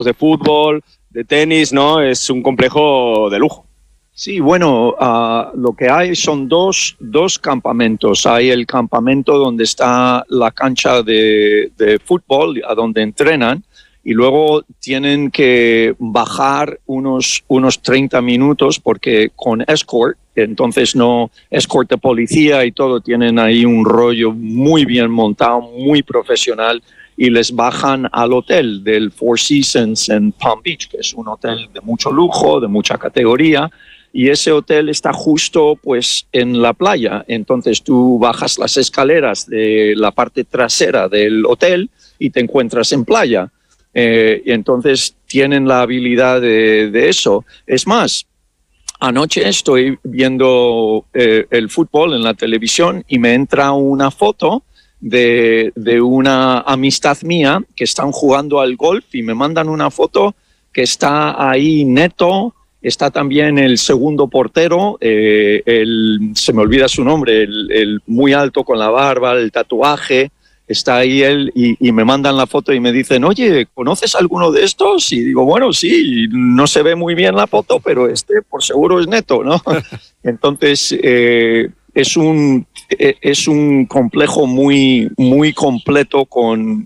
de fútbol, de tenis, ¿no? Es un complejo de lujo. Sí, bueno, lo que hay son dos campamentos. Hay el campamento donde está la cancha de fútbol, a donde entrenan, y luego tienen que bajar unos 30 minutos porque con escort, entonces no, escort de policía y todo, tienen ahí un rollo muy bien montado, muy profesional, y les bajan al hotel del Four Seasons en Palm Beach, que es un hotel de mucho lujo, de mucha categoría. Y ese hotel está justo pues en la playa, entonces tú bajas las escaleras de la parte trasera del hotel y te encuentras en playa. Y entonces tienen la habilidad de eso. Es más, anoche estoy viendo el fútbol en la televisión y me entra una foto de una amistad mía que están jugando al golf y me mandan una foto que está ahí Neto. Está también el segundo portero, se me olvida su nombre, el muy alto con la barba, el tatuaje. Está ahí él y me mandan la foto y me dicen, oye, ¿conoces alguno de estos? Y digo, bueno, sí, no se ve muy bien la foto, pero por seguro es Neto, ¿no? Entonces, es un complejo muy, muy completo con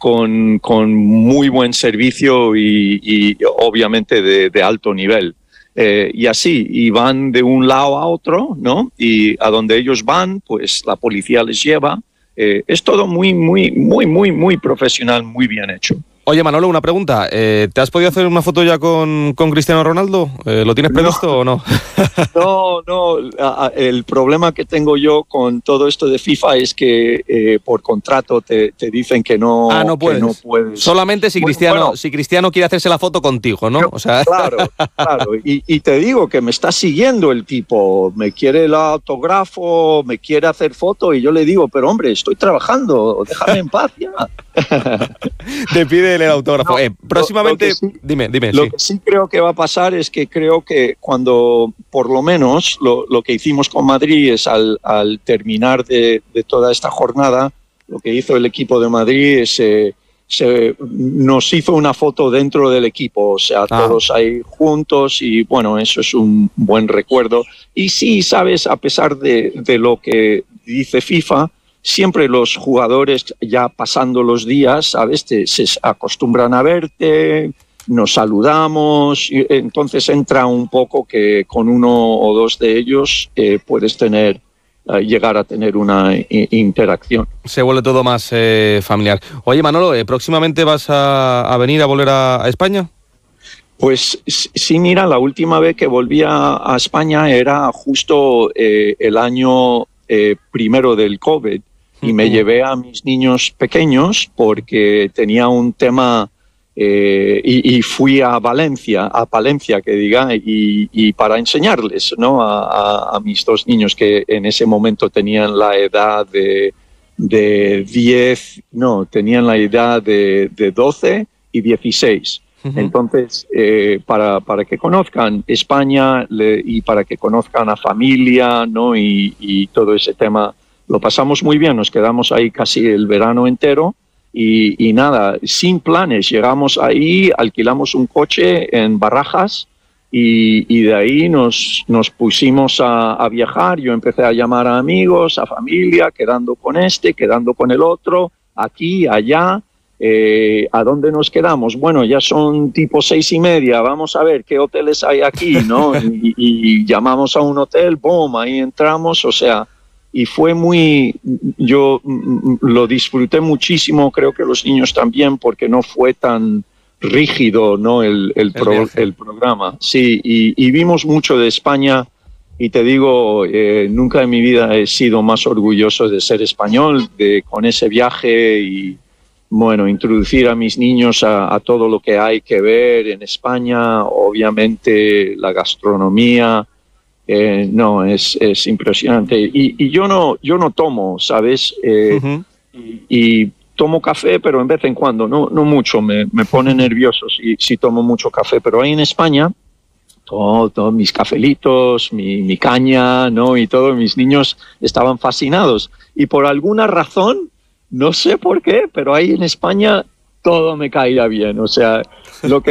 muy buen servicio y obviamente de alto nivel. Y así, y van de un lado a otro, ¿no? Y a donde ellos van, pues la policía les lleva. Es todo muy, muy, muy, muy, muy profesional, muy bien hecho. Oye, Manolo, una pregunta. ¿Te has podido hacer una foto ya con Cristiano Ronaldo? ¿Lo tienes previsto o no? No. El problema que tengo yo con todo esto de FIFA es que por contrato te dicen que no, no puedes. Que no puedes. Solamente si Cristiano quiere hacerse la foto contigo, ¿no? O sea... Claro. Y te digo que me está siguiendo el tipo. Me quiere el autógrafo, me quiere hacer foto y yo le digo, pero hombre, estoy trabajando, déjame en paz ya. Te pide el autógrafo. Próximamente, dime. Lo que sí creo que va a pasar es que creo que cuando, por lo menos, lo que hicimos con Madrid es al terminar de toda esta jornada, lo que hizo el equipo de Madrid es nos hizo una foto dentro del equipo, o sea, todos ahí juntos y bueno, eso es un buen recuerdo. Y sí, sabes, a pesar de lo que dice FIFA, siempre los jugadores ya pasando los días, ¿sabes? Se acostumbran a verte, nos saludamos, y entonces entra un poco que con uno o dos de ellos puedes llegar a tener una interacción. Se vuelve todo más familiar. Oye, Manolo, ¿próximamente vas a venir a volver a España? Pues sí, mira, la última vez que volví a España era justo el año primero del COVID. Y me llevé a mis niños pequeños porque tenía un tema y fui a Palencia, que diga, y para enseñarles, ¿no? A mis dos niños que en ese momento tenían la edad de 12 y 16. Uh-huh. Entonces, para que conozcan España y para que conozcan a familia, ¿no? Y todo ese tema. Lo pasamos muy bien, nos quedamos ahí casi el verano entero y nada, sin planes. Llegamos ahí, alquilamos un coche en Barajas y de ahí nos pusimos a viajar. Yo empecé a llamar a amigos, a familia, quedando con quedando con el otro, aquí, allá. ¿A dónde nos quedamos? Bueno, ya son tipo 6:30, vamos a ver qué hoteles hay aquí, ¿no? y llamamos a un hotel, boom, ahí entramos, o sea... Y fue yo lo disfruté muchísimo, creo que los niños también, porque no fue tan rígido, ¿no? el programa. Sí, y vimos mucho de España y te digo, nunca en mi vida he sido más orgulloso de ser español, con ese viaje y, bueno, introducir a mis niños a todo lo que hay que ver en España, obviamente la gastronomía. No, es impresionante. Y yo no tomo, ¿sabes? Uh-huh. Y tomo café, pero en vez en cuando, no mucho, me pone nervioso si tomo mucho café. Pero ahí en España, todos mis cafelitos, mi caña, ¿no? Y todos mis niños estaban fascinados. Y por alguna razón, no sé por qué, pero ahí en España todo me caía bien. O sea, lo que